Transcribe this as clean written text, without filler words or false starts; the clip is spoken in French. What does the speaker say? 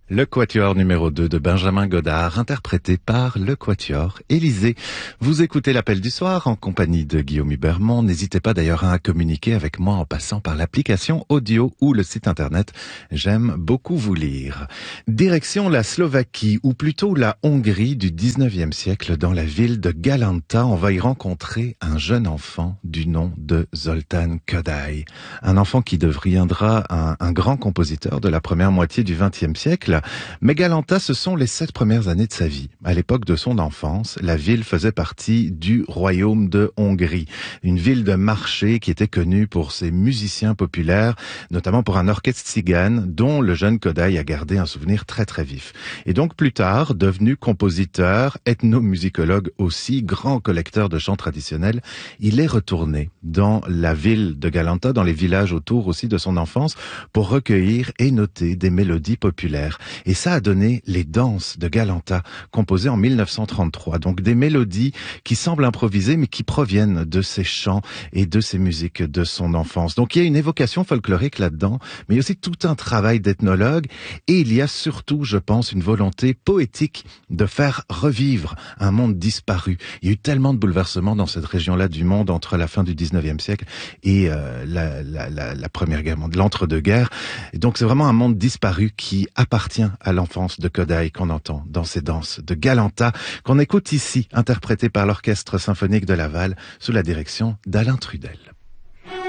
Le quatuor numéro 2 de Benjamin Godard, interprété par le quatuor Élysée. Vous écoutez l'appel du soir en compagnie de Guillaume Hubermont. N'hésitez pas d'ailleurs à communiquer avec moi en passant par l'application audio ou le site internet. J'aime beaucoup vous lire. Direction la Slovaquie, ou plutôt la Hongrie du 19e siècle, dans la ville de Galanta. On va y rencontrer un jeune enfant du nom de Zoltán Kodály. Un enfant qui deviendra un grand compositeur de la première moitié du 20e siècle. Mais Galanta, ce sont les 7 premières années de sa vie. À l'époque de son enfance, la ville faisait partie du royaume de Hongrie. Une ville de marché qui était connue pour ses musiciens populaires, notamment pour un orchestre tzigane dont le jeune Kodály a gardé un souvenir très très vif. Et donc plus tard, devenu compositeur, ethnomusicologue aussi, grand collecteur de chants traditionnels, il est retourné dans la ville de Galanta, dans les villages autour aussi de son enfance, pour recueillir et noter des mélodies populaires. Et ça a donné les danses de Galanta, composées en 1933. Donc des mélodies qui semblent improvisées, mais qui proviennent de ses chants et de ses musiques de son enfance. Donc il y a une évocation folklorique là-dedans, mais il y a aussi tout un travail d'ethnologue. Et il y a surtout, je pense, une volonté poétique de faire revivre un monde disparu. Il y a eu tellement de bouleversements dans cette région-là du monde entre la fin du 19e siècle et la Première Guerre mondiale, l'entre-deux-guerres. Et donc c'est vraiment un monde disparu qui appartient à l'enfance de Kodály qu'on entend dans ces danses de Galanta, qu'on écoute ici, interprétées par l'Orchestre symphonique de Laval, sous la direction d'Alain Trudel.